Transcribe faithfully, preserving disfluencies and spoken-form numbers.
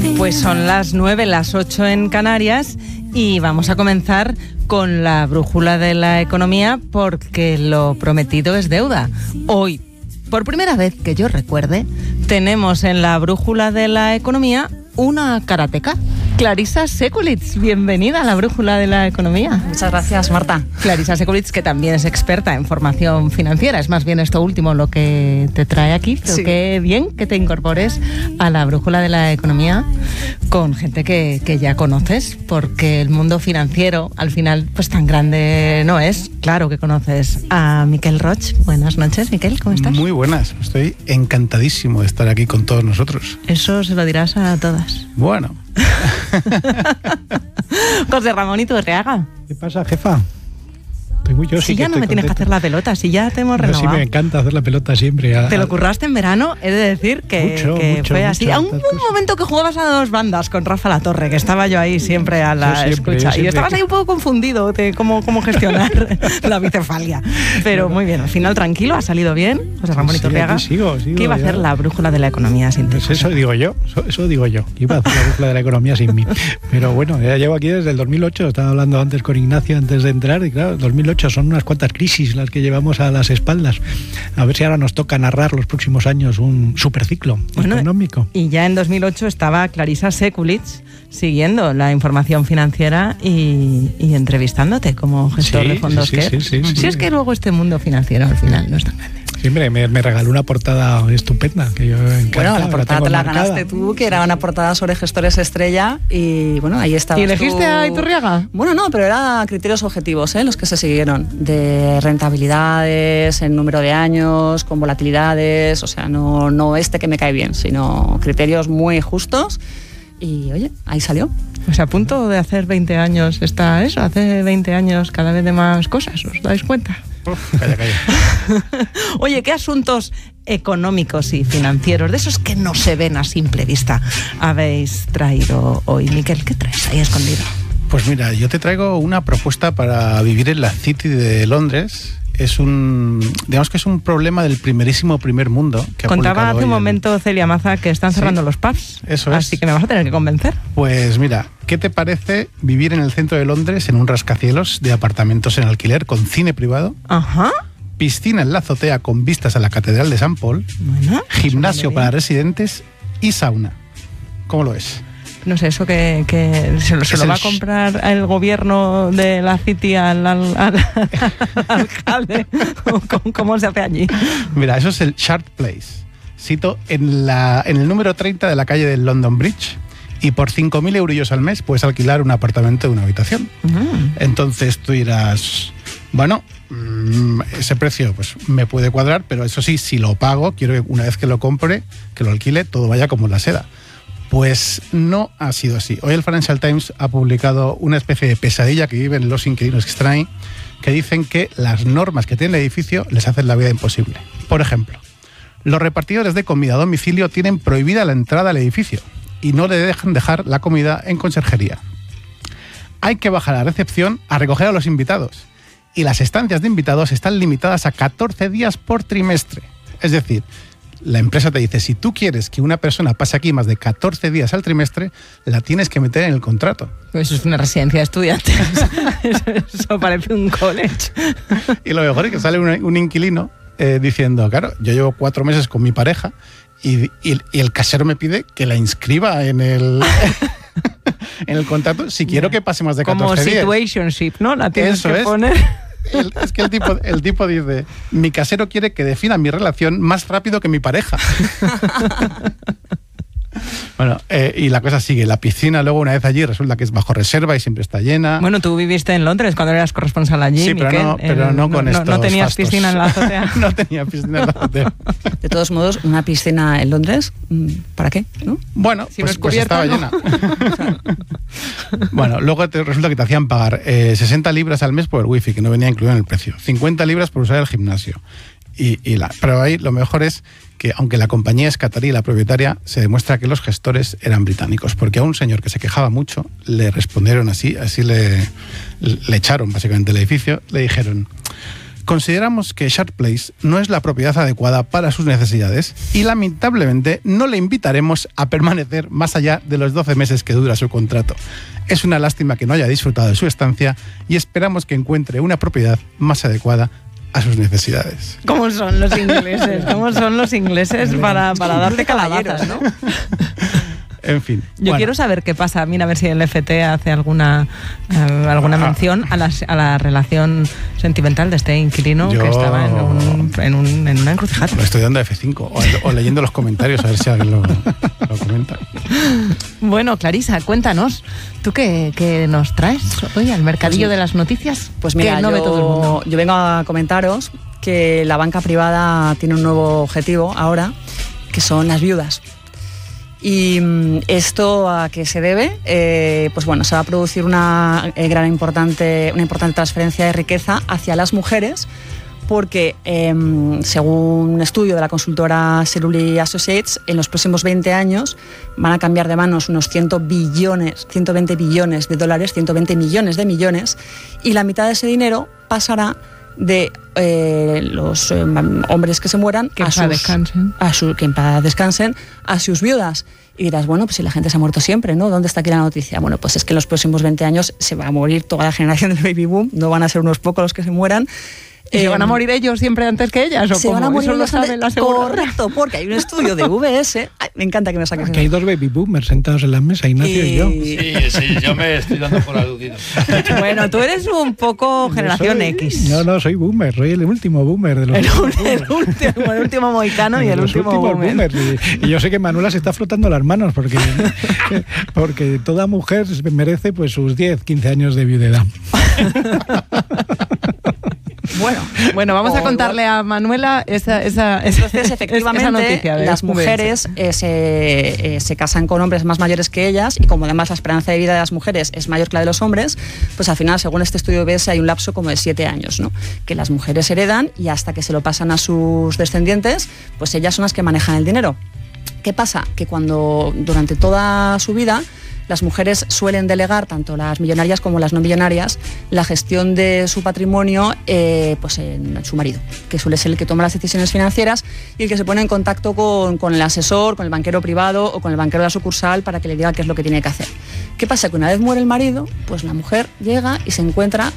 Pues son las nueve, las ocho en Canarias y vamos a comenzar con la brújula de la economía porque lo prometido es deuda. Hoy, por primera vez que yo recuerde, tenemos en la brújula de la economía una karateca. Clarisa Sekulic, bienvenida a la brújula de la economía. Muchas gracias, Marta. Clarisa Sekulic, que también es experta en formación financiera, es más bien esto último lo que te trae aquí, pero sí. Qué bien que te incorpores a la brújula de la economía con gente que, que ya conoces, porque el mundo financiero al final pues tan grande no es. Claro que conoces a Miquel Roig. Buenas noches, Miquel, ¿cómo estás? Muy buenas, estoy encantadísimo de estar aquí con todos nosotros. Eso se lo dirás a todas. Bueno. José Ramón Iturriaga. ¿Qué pasa, jefa? Tengo yo, si sí ya que no me contento. Tienes que hacer la pelota, si ya te hemos Pero renovado. sí, me encanta hacer la pelota siempre. A, Te lo curraste en verano, he de decir que, mucho, que mucho, fue así. mucho, A un, un momento que jugabas a dos bandas con Rafa Latorre, que estaba yo ahí siempre a la siempre, escucha. siempre Y estabas que... ahí un poco confundido de cómo, cómo gestionar la bicefalia. Pero muy bien, al final tranquilo, ha salido bien. José Ramón sí, Iturriaga. Sigo, sigo, ¿Qué iba a hacer ya. la brújula de la economía sin ti? Pues eso digo yo, eso, eso digo yo. Que iba a hacer la brújula de la economía sin mí. Pero bueno, ya llevo aquí desde el dos mil ocho, estaba hablando antes con Ignacio antes de entrar, y claro, dos mil ocho son unas cuantas crisis las que llevamos a las espaldas. A ver si ahora nos toca narrar los próximos años un superciclo bueno, económico. Y ya en dos mil ocho estaba Clarisa Sekulic siguiendo la información financiera y, y entrevistándote como gestor sí, de fondos. Sí, sí, sí, sí, sí, si sí. es que luego este mundo financiero al final no es tan grande. Siempre me, me regaló una portada estupenda que yo encantaba. Bueno, la portada la te la marcada. ganaste tú, que era una portada sobre gestores estrella y bueno, ahí estabas. ¿Y elegiste tú... a Iturriaga? Bueno, no, pero eran criterios objetivos, ¿eh? Los que se siguieron, de rentabilidades, en número de años, con volatilidades, o sea, no, no este que me cae bien, sino criterios muy justos. Y oye, ahí salió. Pues a punto de hacer veinte años está eso, hace veinte años cada vez de más cosas, ¿os dais cuenta? Uf, calla, calla. Oye, ¿qué asuntos económicos y financieros, de esos que no se ven a simple vista, habéis traído hoy? Miquel, ¿qué traes ahí escondido? Pues mira, yo te traigo una propuesta para vivir en la City de Londres. Es un, digamos que es un problema del primerísimo primer mundo. Que Contaba hace un en... momento Celia Maza que están cerrando ¿Sí? los pubs. Eso es. Así que me vas a tener que convencer. Pues mira, ¿qué te parece vivir en el centro de Londres en un rascacielos de apartamentos en alquiler con cine privado? Ajá. Piscina en la azotea con vistas a la Catedral de San Paul. Bueno, gimnasio para residentes y sauna. ¿Cómo lo ves? No sé, eso que, que se lo, se lo va a comprar el gobierno de la City al, al, al, al alcalde. ¿Cómo se hace allí? Mira, eso es el Shard Place. Sito en, la, en el número treinta de la calle del London Bridge. Y por cinco mil euros al mes puedes alquilar un apartamento de una habitación. Mm. Entonces tú dirás, bueno, mmm, ese precio pues me puede cuadrar, pero eso sí, si lo pago, quiero que una vez que lo compre, que lo alquile, todo vaya como la seda. Pues no ha sido así. Hoy el Financial Times ha publicado una especie de pesadilla que viven los inquilinos que están ahí, que dicen que las normas que tiene el edificio les hacen la vida imposible. Por ejemplo, los repartidores de comida a domicilio tienen prohibida la entrada al edificio y no le dejan dejar la comida en conserjería. Hay que bajar a la recepción a recoger a los invitados y las estancias de invitados están limitadas a catorce días por trimestre. Es decir, la empresa te dice, si tú quieres que una persona pase aquí más de catorce días al trimestre, la tienes que meter en el contrato. Eso es una residencia de estudiantes. Eso parece un college. Y lo mejor es que sale un, un inquilino eh, diciendo, claro, yo llevo cuatro meses con mi pareja y, y, y el casero me pide que la inscriba en el... en el contrato si quiero que pase más de catorce días. Como situationship, ¿no? La tienes Eso que es. poner... El, es que el tipo, el tipo dice, mi casero quiere que defina mi relación más rápido que mi pareja. Bueno, eh, y la cosa sigue. La piscina, luego una vez allí, resulta que es bajo reserva y siempre está llena. Bueno, tú viviste en Londres cuando eras corresponsal allí, Sí, pero Miquel, no, pero en, no con no, estos no tenías fastos. piscina en la azotea. No tenía piscina en la azotea. De todos modos, una piscina en Londres, ¿para qué? ¿No? Bueno, si pues, no es pues cubierta, estaba ¿no? llena. Bueno, luego te, resulta que te hacían pagar eh, sesenta libras al mes por el wifi, que no venía incluido en el precio. cincuenta libras por usar el gimnasio. Y, y la, pero ahí lo mejor es que, aunque la compañía es catarí, la propietaria, se demuestra que los gestores eran británicos, porque a un señor que se quejaba mucho le respondieron así, así le, le echaron básicamente el edificio, le dijeron, Consideramos que Sharp Place no es la propiedad adecuada para sus necesidades y lamentablemente no le invitaremos a permanecer más allá de los doce meses que dura su contrato. Es una lástima que no haya disfrutado de su estancia y esperamos que encuentre una propiedad más adecuada a sus necesidades. ¿Cómo son los ingleses? ¿Cómo son los ingleses para, para darte calabazas, no? En fin. Yo bueno. quiero saber qué pasa. Mira, a ver si el F T hace alguna eh, alguna mención a la, a la relación sentimental de este inquilino Yo... que estaba en, un, en, un, en una encrucijada. Lo estoy dando a F cinco o, o leyendo los comentarios a ver si alguien lo, lo comenta. Bueno, Clarisa, cuéntanos. ¿Tú qué, qué nos traes hoy al mercadillo pues, de las noticias? Pues mira, no yo, ve todo el mundo. yo vengo a comentaros que la banca privada tiene un nuevo objetivo ahora, que son las viudas. ¿Y esto a qué se debe? Eh, pues bueno, se va a producir una eh, gran importante, una importante transferencia de riqueza hacia las mujeres porque, eh, según un estudio de la consultora Cerulli Associates, en los próximos veinte años van a cambiar de manos unos cien billones, ciento veinte billones de dólares, ciento veinte millones de millones, y la mitad de ese dinero pasará de eh, los eh, hombres que se mueran que a sus, descansen. A su, que en paz descansen a sus viudas. Y dirás, bueno, pues si la gente se ha muerto siempre, ¿no? ¿Dónde está aquí la noticia? Bueno, pues es que en los próximos veinte años se va a morir toda la generación del baby boom, no van a ser unos pocos los que se mueran. ¿Y se eh, van a morir ellos siempre antes que ellas? ¿O se cómo? van a morir ¿Eso lo ellos sabe la aseguradora? Correcto, porque hay un estudio de V S. Ay, me encanta que me saques. Aquí hay dos baby boomers sentados en la mesa, Ignacio y, y yo. Sí, sí, yo me estoy dando por aludido. Bueno, tú eres un poco generación soy, X. No, no, soy boomer, soy el último boomer de los el, boomers. el, último, el último mohicano y el los último boomer. Boomers. Y, y yo sé que Manuela se está frotando las manos porque, porque toda mujer merece pues sus diez, quince años de viudedad. Bueno, bueno, vamos a contarle a Manuela esa, esa, esa, Entonces, efectivamente, esa noticia de las mujeres eh, se, eh, se casan con hombres más mayores que ellas y como además la esperanza de vida de las mujeres es mayor que la de los hombres, pues al final, según este estudio V S, hay un lapso como de siete años, ¿no? Que las mujeres heredan y hasta que se lo pasan a sus descendientes, pues ellas son las que manejan el dinero. ¿Qué pasa? Que cuando durante toda su vida las mujeres suelen delegar, tanto las millonarias como las no millonarias, la gestión de su patrimonio eh, pues en su marido, que suele ser el que toma las decisiones financieras y el que se pone en contacto con, con el asesor, con el banquero privado o con el banquero de la sucursal para que le diga qué es lo que tiene que hacer. ¿Qué pasa? Que una vez muere el marido, pues la mujer llega y se encuentra